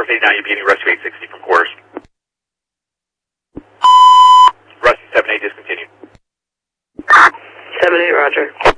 Force 89, you're beginning Rescue 860 from quarters. Rescue 78 discontinued. 78, roger.